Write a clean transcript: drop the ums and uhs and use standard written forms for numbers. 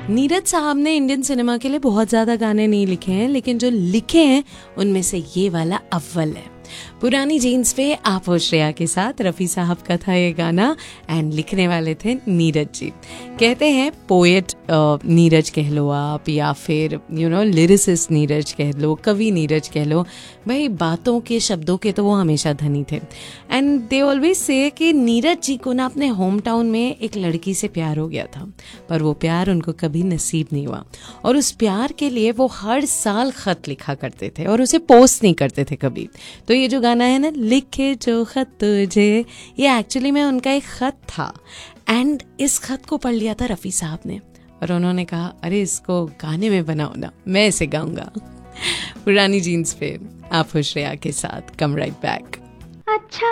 नीरज साहब ने Indian cinema के लिए बहुत ज़्यादा गाने नहीं लिखे हैं, लेकिन जो लिखे हैं उनमें से ये वाला अव्वल है। पुरानी जीन्स पे आप हो श्रेया के साथ, रफ़ी साहब का था ये गाना एंड लिखने वाले थे नीरज जी। कहते हैं पोएट नीरज कह लो आप, या फिर लिरिसिस्ट नीरज कह लो, कवि नीरज कह लो, भाई बातों के शब्दों के तो वो हमेशा धनी थे। एंड दे ऑलवेज से कि नीरज जी को ना अपने होम टाउन में एक लड़की से प्यार हो गया था, पर वो प्यार उनको कभी नसीब नहीं हुआ, और उस प्यार के लिए वो हर साल खत लिखा करते थे और उसे पोस्ट नहीं करते थे कभी। तो ये जो गाना है ना, लिखे जो खत तुझे, ये एक्चुअली में उनका एक खत था। एंड इस खत को पढ़ लिया था रफ़ी साहब ने और उन्होंने कहा अरे इसको गाने में बनाओ ना, मैं इसे गाऊंगा। पुरानी जीन्स पे आप हो श्रेया के साथ, कम राइट बैक। अच्छा